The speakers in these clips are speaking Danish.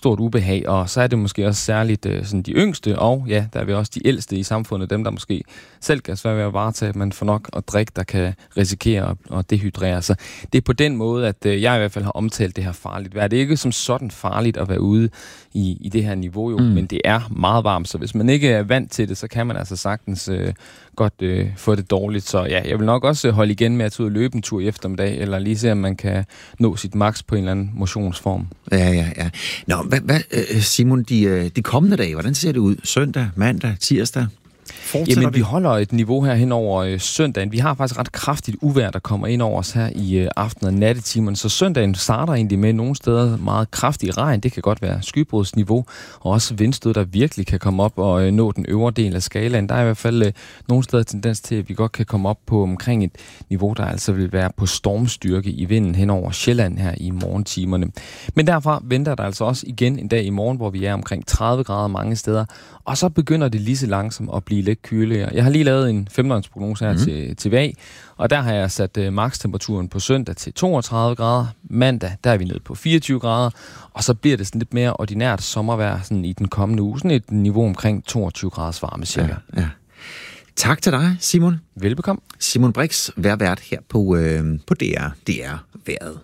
stort ubehag, og så er det måske også særligt sådan de yngste, og ja, der er vi også de ældste i samfundet, dem der måske selv kan svære ved at varetage, at man får nok at drikke, der kan risikere at dehydrere. Så det er på den måde, at jeg i hvert fald har omtalt det her farligt vejr. Det er ikke som sådan farligt at være ude i det her niveau, jo, men det er meget varmt, så hvis man ikke er vant til det, så kan man altså sagtens godt få det dårligt. Så ja, jeg vil nok også holde igen med at tage ud og løbe en tur i eftermiddag, eller lige se, om man kan nå sit max på en eller anden motionsform. Ja. Nå, hvad Simon, de kommende dage, hvordan ser det ud? Søndag, mandag, tirsdag? Jamen, vi holder et niveau her hen over søndagen. Vi har faktisk ret kraftigt uvejr, der kommer ind over os her i aften- og nattetimerne. Så søndagen starter egentlig med nogle steder meget kraftig regn. Det kan godt være skybrudsniveau, og også vindstød, der virkelig kan komme op og nå den øvre del af skalaen. Der er i hvert fald nogle steder tendens til, at vi godt kan komme op på omkring et niveau, der altså vil være på stormstyrke i vinden hen over Sjælland her i morgentimerne. Men derfra venter der altså også igen en dag i morgen, hvor vi er omkring 30 grader mange steder. Og så begynder det lige så langsomt at blive lidt køligere. Jeg har lige lavet en 5-døgnsprognose her til VAG, og der har jeg sat makstemperaturen på søndag til 32 grader. Mandag, der er vi nede på 24 grader, og så bliver det sådan lidt mere ordinært sommervejr sådan i den kommende uge. Sådan et niveau omkring 22 graders varme cirka. Ja. Tak til dig, Simon. Velbekomme. Simon Brix, vejrvært her på DR Vejret.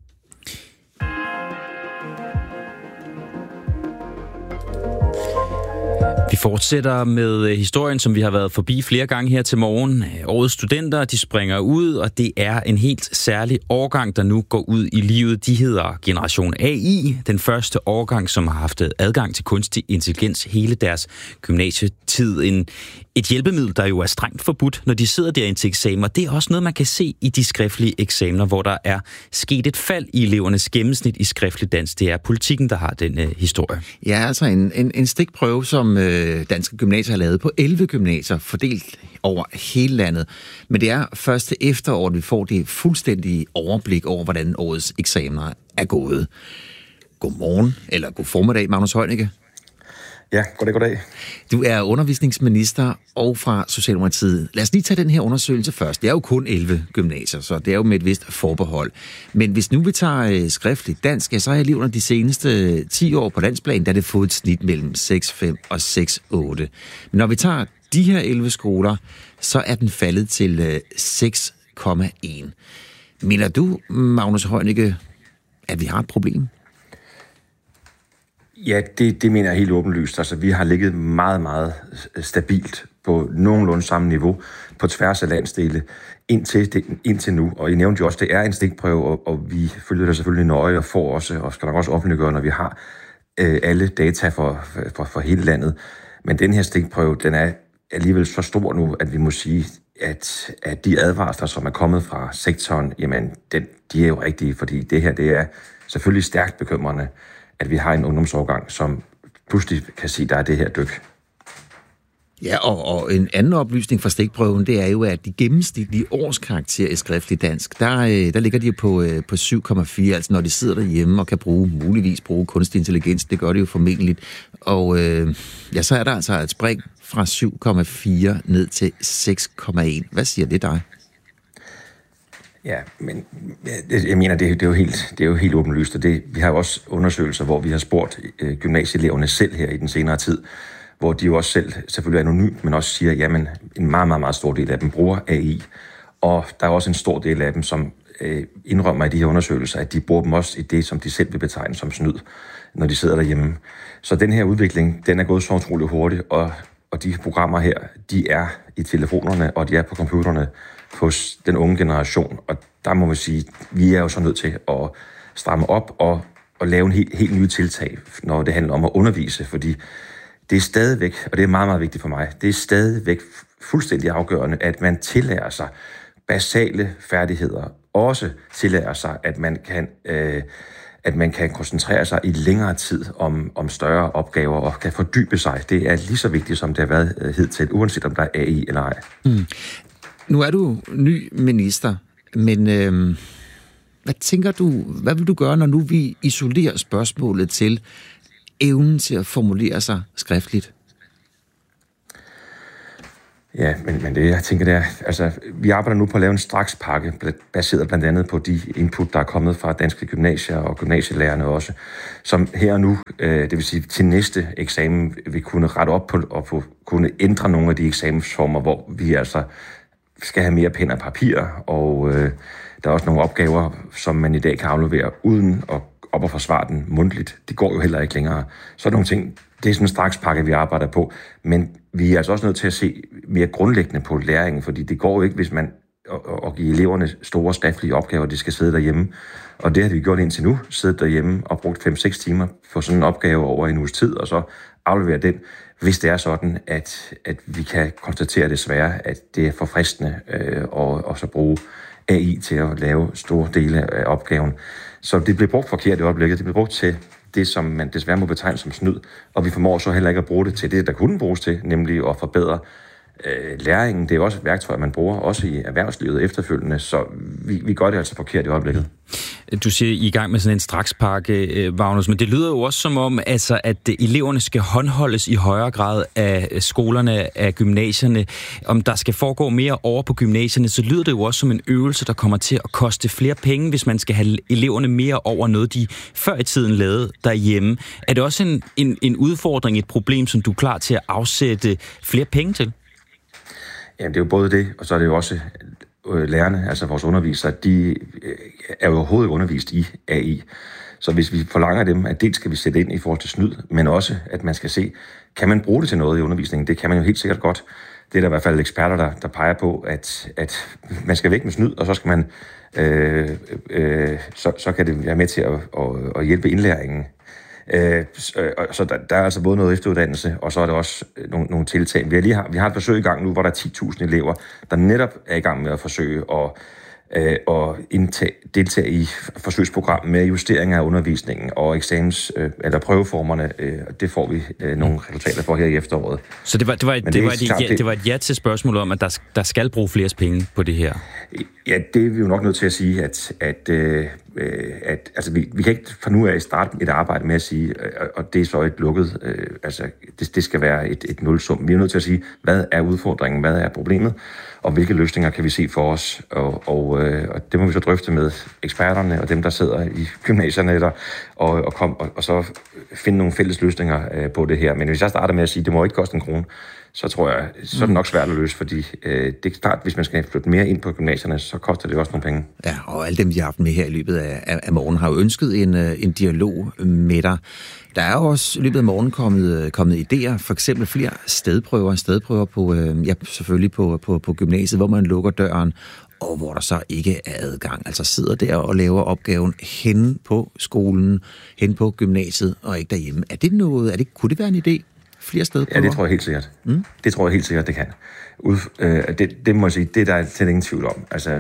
Vi fortsætter med historien, som vi har været forbi flere gange her til morgen. Årets studenter, de springer ud, og det er en helt særlig årgang, der nu går ud i livet. De hedder Generation AI, den første årgang, som har haft adgang til kunstig intelligens hele deres gymnasietid. Et hjælpemiddel, der jo er strengt forbudt, når de sidder derinde til eksamener. Det er også noget, man kan se i de skriftlige eksamener, hvor der er sket et fald i elevernes gennemsnit i skriftlig dansk. Det er Politikken, der har den historie. Ja, altså en stikprøve, som Danske Gymnasier har lavet på 11 gymnasier, fordelt over hele landet. Men det er først til efteråret, vi får det fuldstændige overblik over, hvordan årets eksamener er gået. Godmorgen, eller god formiddag, Magnus Heunicke. Ja, goddag. Du er undervisningsminister og fra Socialdemokratiet. Lad os lige tage den her undersøgelse først. Det er jo kun 11 gymnasier, så det er jo med et vist forbehold. Men hvis nu vi tager skriftligt dansk, så har eleverne de seneste 10 år på landsplan, der er det fået et snit mellem 6,5 og 6,8. Men når vi tager de her 11 skoler, så er den faldet til 6,1. Mener du, Magnus Heunicke, at vi har et problem? Ja, det mener jeg helt åbenlyst. Altså, vi har ligget meget, meget stabilt på nogenlunde samme niveau på tværs af landsdele indtil nu. Og I nævnte jo også, det er en stikprøve, og vi følger det selvfølgelig nøje og får også, og skal nok også offentliggøre, når vi har alle data for hele landet. Men den her stikprøve, den er alligevel så stor nu, at vi må sige, at de advarsler, som er kommet fra sektoren, jamen, de er jo rigtige, fordi det her, det er selvfølgelig stærkt bekymrende, at vi har en ungdomsårgang, som pludselig kan sige, der er det her dyk. Ja, og en anden oplysning fra stikprøven, det er jo, at de gennemsnitlige årskarakterer i skriftlig dansk, der ligger de på 7,4, altså når de sidder derhjemme og kan muligvis bruge kunstig intelligens, det gør det jo formentlig. Og så er der altså et spring fra 7,4 ned til 6,1. Hvad siger det dig? Ja, men jeg mener, det er jo helt åbenlyst, og vi har jo også undersøgelser, hvor vi har spurgt gymnasieeleverne selv her i den senere tid, hvor de jo også selv, selvfølgelig anonymt, men også siger, jamen en meget, meget, meget stor del af dem bruger AI, og der er også en stor del af dem, som indrømmer i de her undersøgelser, at de bruger dem også i det, som de selv vil betegne som snyd, når de sidder derhjemme. Så den her udvikling, den er gået så utroligt hurtigt, og de programmer her, de er i telefonerne, og de er på computerne hos den unge generation, og der må man sige, vi er jo så nødt til at stramme op og lave en helt nye tiltag, når det handler om at undervise, fordi det er stadigvæk, og det er meget, meget vigtigt for mig, det er stadigvæk fuldstændig afgørende, at man tillærer sig basale færdigheder, også tillærer sig, at man kan koncentrere sig i længere tid om større opgaver og kan fordybe sig. Det er lige så vigtigt, som det har været hidtil, uanset om der er AI eller ej. Nu er du ny minister, men hvad tænker du, hvad vil du gøre, når nu vi isolerer spørgsmålet til evnen til at formulere sig skriftligt? Ja, men det, jeg tænker, det er, altså, vi arbejder nu på at lave en strakspakke, baseret blandt andet på de input, der er kommet fra danske gymnasier og gymnasielærerne også, som her og nu, det vil sige til næste eksamen, vil kunne rette op på og kunne ændre nogle af de eksamensformer, hvor vi altså skal have mere pen og papir, og der er også nogle opgaver, som man i dag kan aflevere uden at op og forsvare den mundtligt. Det går jo heller ikke længere. Så nogle ting, det er sådan en strakspakke, vi arbejder på, men vi er altså også nødt til at se mere grundlæggende på læringen, fordi det går jo ikke, hvis man at give eleverne store skriftlige opgaver, de skal sidde derhjemme. Og det har vi gjort indtil nu, siddet derhjemme og brugt 5-6 timer på sådan en opgave over en uges tid, og så aflevere den, hvis det er sådan, at vi kan konstatere desværre, at det er for fristende og så bruge AI til at lave store dele af opgaven. Så det bliver brugt forkert i øjeblikket. Det bliver brugt til det, som man desværre må betegne som snyd, og vi formår så heller ikke at bruge det til det, der kunne bruges til, nemlig at forbedre læringen. Det er også et værktøj, man bruger, også i erhvervslivet efterfølgende, så vi gør det altså forkert i øjeblikket. Du siger, I er i gang med sådan en strakspakke, Magnus, men det lyder jo også som om, altså, at eleverne skal håndholdes i højere grad af skolerne, af gymnasierne. Om der skal foregå mere over på gymnasierne, så lyder det jo også som en øvelse, der kommer til at koste flere penge, hvis man skal have eleverne mere over noget, de før i tiden lavede derhjemme. Er det også en udfordring, et problem, som du er klar til at afsætte flere penge til? Jamen, det er jo både det, og så er det jo også lærerne, altså vores undervisere, de er jo overhovedet undervist i AI. Så hvis vi forlanger dem, at dels skal vi sætte ind i forhold til snyd, men også, at man skal se, kan man bruge det til noget i undervisningen? Det kan man jo helt sikkert godt. Det er der i hvert fald eksperter, der peger på, at man skal væk med snyd, og så skal man, så kan det være med til at hjælpe indlæringen. Så der er altså både noget efteruddannelse, og så er der også nogle tiltag. Vi har et forsøg i gang nu, hvor der er 10.000 elever, der netop er i gang med at forsøge at deltage i forsøgsprogrammet med justeringer af undervisningen og eller prøveformerne. Det får vi nogle resultater for her i efteråret. Så det var et ja til spørgsmålet om, at der skal bruge flere penge på det her? Ja, det er vi jo nok nødt til at sige, at altså vi kan ikke fra nu af starte et arbejde med at sige, og det er så et lukket, altså det skal være et nulsum. Vi er nødt til at sige, hvad er udfordringen, hvad er problemet, og hvilke løsninger kan vi se for os, og det må vi så drøfte med eksperterne og dem, der sidder i gymnasierne, og så finde nogle fælles løsninger på det her. Men hvis jeg starter med at sige, det må ikke koste en krone, så tror jeg, så er det nok svært at løse, fordi det er klart, hvis man skal flytte mere ind på gymnasierne, så koster det også nogle penge. Ja, og alle dem, vi har haft med her i løbet af morgen, har jo ønsket en dialog med dig. Der er jo også i løbet af morgen kommet idéer, for eksempel flere stedprøver på, selvfølgelig på gymnasiet, hvor man lukker døren, og hvor der så ikke er adgang. Altså sidder der og laver opgaven hen på skolen, hen på gymnasiet, og ikke derhjemme. Er det noget, kunne det være en idé? Flere stedprøver? Ja, det tror jeg helt sikkert. Det tror jeg helt sikkert, det kan. Det må jeg sige, det der er slet ingen tvivl om. Altså,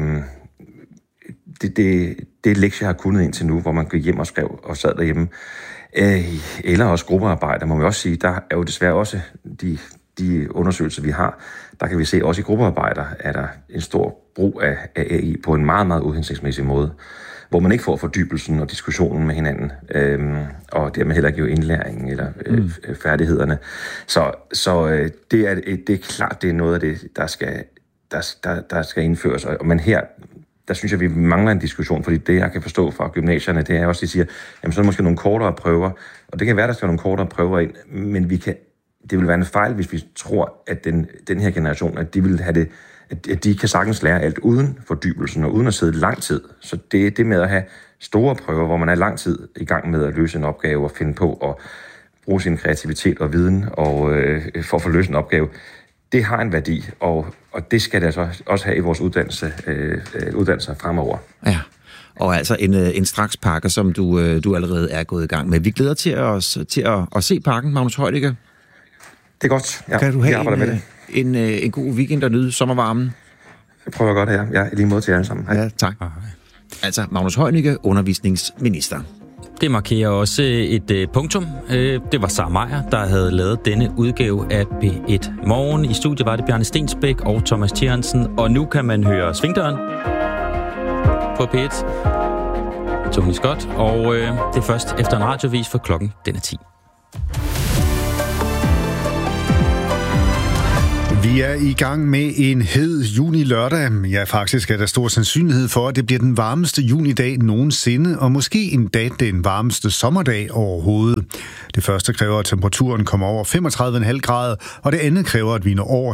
det lektie, jeg har kunnet indtil nu, hvor man gik hjem og skrev og sad derhjemme, eller også gruppearbejde, må man også sige, der er jo desværre også de undersøgelser, vi har, der kan vi se, også i gruppearbejder er der en stor brug af AI på en meget, meget uhensigtsmæssig måde, hvor man ikke får fordybelsen og diskussionen med hinanden, og dermed heller ikke jo indlæringen eller færdighederne. Så det er klart, det er noget af det, der skal indføres. Men her, der synes jeg, vi mangler en diskussion, fordi det, jeg kan forstå fra gymnasierne, det er også, de siger, jamen så er der måske nogle kortere prøver, og det kan være, der skal nogle kortere prøver ind, men det vil være en fejl, hvis vi tror, at den her generation, at de vil have det, at de kan sagtens lære alt uden fordybelsen og uden at sidde lang tid. Så det med at have store prøver, hvor man er lang tid i gang med at løse en opgave og finde på og bruge sin kreativitet og viden og for at få løst en opgave, det har en værdi, og det skal det altså også have i vores uddannelser fremover. Ja, og altså en strakspakke, som du allerede er gået i gang med. Vi glæder til at se pakken, Magnus Heunicke. Det er godt. Ja, kan du have en god weekend og nyde sommervarmen? Jeg prøver godt her. Ja, i lige måde til jer alle sammen. Hej. Ja, tak. Altså, Magnus Heunicke, undervisningsminister. Det markerer også et punktum. Det var Sara Meyer, der havde lavet denne udgave af P1 Morgen. I studiet var det Bjarne Stensbæk og Thomas Thierensen. Og nu kan man høre Svingdøren på P1. Tony Scott. Og det er først efter en radiovis, for klokken den er 10. Vi er i gang med en hed juni-lørdag. Ja, faktisk er der stor sandsynlighed for, at det bliver den varmeste junidag nogensinde, og måske en dag den varmeste sommerdag overhovedet. Det første kræver, at temperaturen kommer over 35,5 grader, og det andet kræver, at vi når over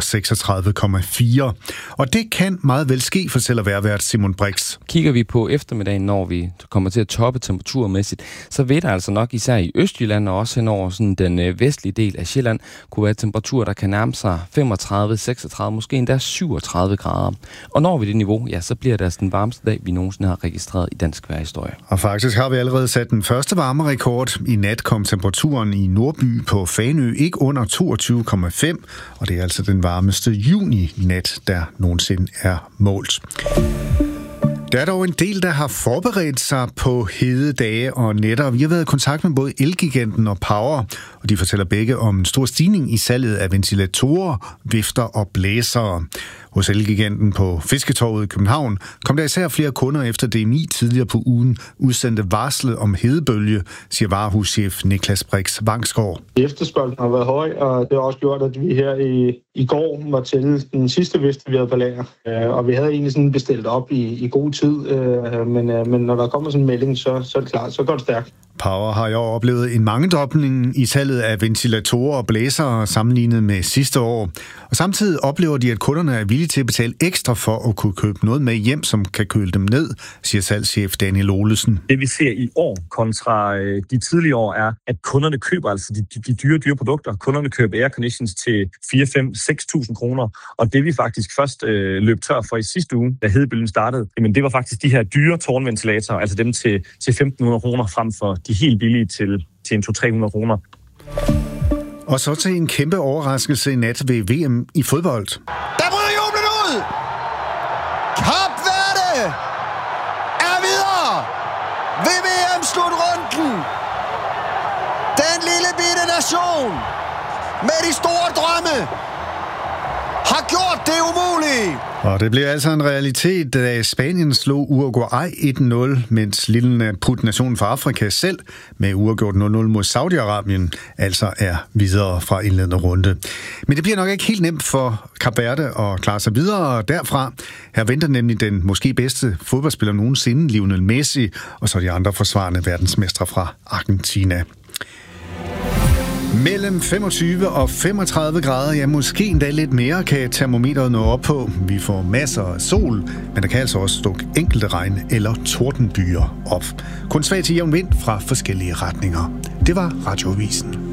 36,4. Og det kan meget vel ske, fortæller vejrvært Simon Brix. Kigger vi på eftermiddagen, når vi kommer til at toppe temperaturmæssigt, så vil der altså nok især i Østjylland og også hen over sådan den vestlige del af Sjælland kunne være temperaturer, der kan nærme sig 35, 36, måske endda 37 grader. Og når vi det niveau, ja, så bliver det altså den varmeste dag, vi nogensinde har registreret i dansk vejrhistorie. Og faktisk har vi allerede sat den første varmerekord. I nat kom temperaturen i Nordby på Fanø ikke under 22,5, og det er altså den varmeste juni-nat, der nogensinde er målt. Der er dog en del, der har forberedt sig på hede dage og nætter. Vi har været i kontakt med både Elgiganten og Power, og de fortæller begge om en stor stigning i salget af ventilatorer, vifter og blæsere. Hos Elgiganten på Fisketorvet i København kom der især flere kunder efter DMI tidligere på ugen udsendte varslet om hedebølge, siger varehuschef Niklas Brix Vangsgaard. Efterspørgslen har været høj, og det har også gjort, at vi her i går var til den sidste vifte, vi havde på lager. Og vi havde egentlig sådan bestilt op i god tid, men når der kommer sådan en melding, så er det klart, så går det stærkt. Power har jo oplevet en mangedobling i salget af ventilatorer og blæsere sammenlignet med sidste år. Og samtidig oplever de, at kunderne er villige til at betale ekstra for at kunne købe noget med hjem, som kan køle dem ned, siger salgschef Daniel Olesen. Det vi ser i år kontra de tidligere år er, at kunderne køber altså de dyre produkter. Kunderne køber airconditions til 4-5-6.000 kroner. Og det vi faktisk først løb tør for i sidste uge, da hedebølgen startede, jamen det var faktisk de her dyre tårnventilatorer, altså dem til 1.500 kroner frem for de helt billige til en 200-300 kroner. Og så til en kæmpe overraskelse i nat ved VM i fodbold. Der bryder jublen ud! Kap Verde er videre ved VM-slutrunden. Den lille bitte nation med de store drømme har gjort det umulige. Og det blev altså en realitet, da Spanien slog Uruguay 1-0, mens lille nationen fra Afrika selv med uafgjort 0-0 mod Saudi-Arabien altså er videre fra indledende runde. Men det bliver nok ikke helt nemt for Kap Verde at klare sig videre derfra. Her venter nemlig den måske bedste fodboldspiller nogensinde, Lionel Messi, og så de andre forsvarende verdensmestre fra Argentina. Mellem 25 og 35 grader, ja måske endda lidt mere, kan termometeret nå op på. Vi får masser af sol, men der kan altså også dukke enkelte regn- eller tordenbyer op. Kun svag til jævn vind fra forskellige retninger. Det var Radioavisen.